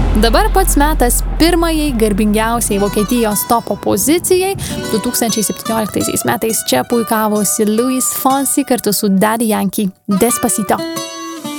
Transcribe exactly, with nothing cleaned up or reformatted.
Dabar pats metas pirmajai garbingiausiai Vokietijos topo pozicijai. du tūkstančiai septynioliktaisiais metais čia puikavosi Luis Fonsi kartu su Daddy Yankee Despacito.